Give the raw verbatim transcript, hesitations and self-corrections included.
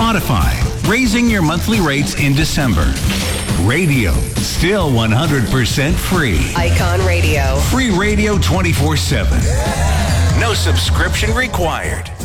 Spotify, raising your monthly rates in December. Radio, still one hundred percent free. Icon Radio. Free radio twenty-four seven. No subscription required.